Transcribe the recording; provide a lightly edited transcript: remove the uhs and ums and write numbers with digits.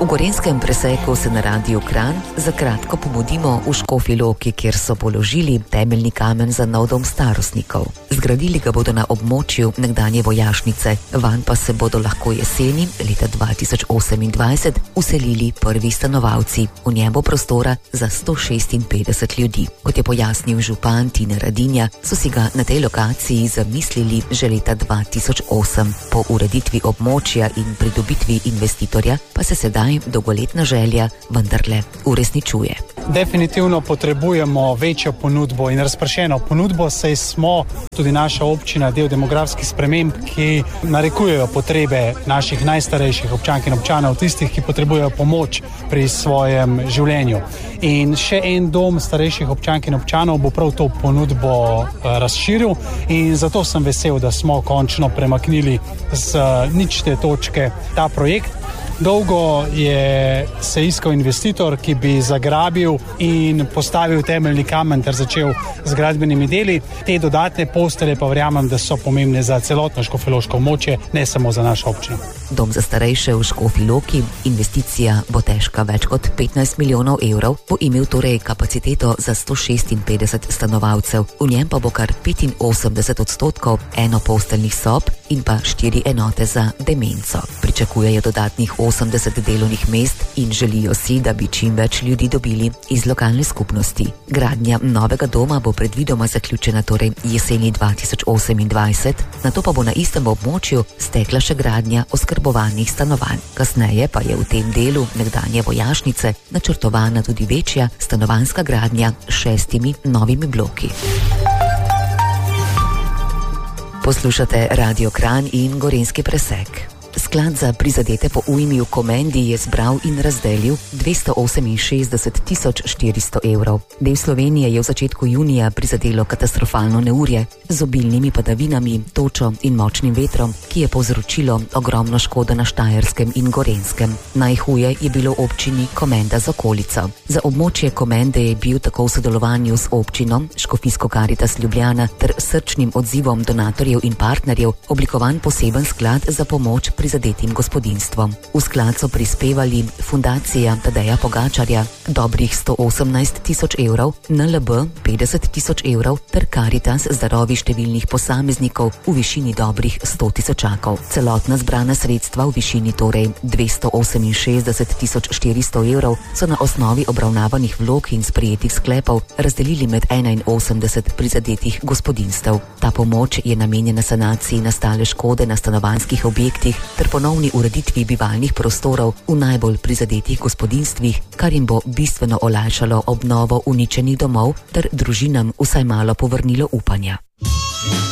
V Gorenjskem preseku se na Radiu Kranj za kratko pomudimo v Škofji Loki, kjer so položili temeljni kamen za nov dom starostnikov. Zgradili ga bodo na območju nekdanje vojašnice, vanj pa se bodo lahko jeseni leta 2028 uselili prvi stanovalci. V njem bo prostora za 156 ljudi. Kot je pojasnil župan Tine Radinja, so si ga na tej lokaciji zamislili že leta 2008. Po ureditvi območja in pridobitvi investitorja pa se sedaj dolgoletna želja vendarle uresničuje. Definitivno potrebujemo večjo ponudbo in razpršeno ponudbo, saj smo tudi naša občina del demografskih sprememb, ki narekujejo potrebe naših najstarejših občank in občanov, tistih, ki potrebujejo pomoč pri svojem življenju. In še en dom starejših občank in občanov bo prav to ponudbo razširil in zato sem vesel, da smo končno premaknili z nične točke ta projekt. Dolgo je se iskal investitor, ki bi zagrabil in postavil temeljni kamen ter začel z gradbenimi deli. Te dodatne postelje pa verjamem, da so pomembne za celotno škofjeloško območje, ne samo za našo občino. Dom za starejše v Škofji Loki, investicija bo težka več kot 15 milijonov evrov, bo imel torej kapaciteto za 156 stanovalcev. V njem pa bo kar 85% enoposteljnih sob in pa 4 enote za demenco. Pričakujejo dodatnih 80 delovnih mest in želijo si, da bi čim več ljudi dobili iz lokalne skupnosti. Gradnja novega doma bo predvidoma zaključena torej jeseni 2028, nato pa bo na istem območju stekla še gradnja oskrbovanih stanovanj. Kasneje pa je v tem delu nekdanje vojašnice načrtovana tudi večja stanovanjska gradnja s 6 novimi bloki. Poslušate Radio Kranj in Gorenjski presek. Sklad za prizadete po ujmi v Komendi je zbral in razdelil 268 400 evrov. Del Slovenije je v začetku junija prizadelo katastrofalno neurje z obilnimi padavinami, točo in močnim vetrom, ki je povzročilo ogromno škodo na Štajerskem in Gorenjskem. Najhuje je bilo v občini Komenda z okolico. Za območje Komende je bil tako v sodelovanju z občino, Škofijsko Karitas Ljubljana ter srčnim odzivom donatorjev in partnerjev oblikovan poseben sklad za pomoč prizadetim gospodinstvom. V sklad so prispevali Fundacija Tadeja Pogačarja dobrih 118 000 evrov, NLB 50 000 evrov ter Karitas zdarovi številnih posameznikov v višini dobrih 100 tisočakov. Celotna zbrana sredstva v višini torej 268 400 evrov so na osnovi obravnavanih vlog in sprejetih sklepov razdelili med 81 prizadetih gospodinstev. Ta pomoč je namenjena sanaciji nastale škode na stanovanjskih objektih ter ponovni ureditvi bivalnih prostorov v najbolj prizadetih gospodinstvih, kar jim bo bistveno olajšalo obnovo uničenih domov ter družinam vsaj malo povrnilo upanja.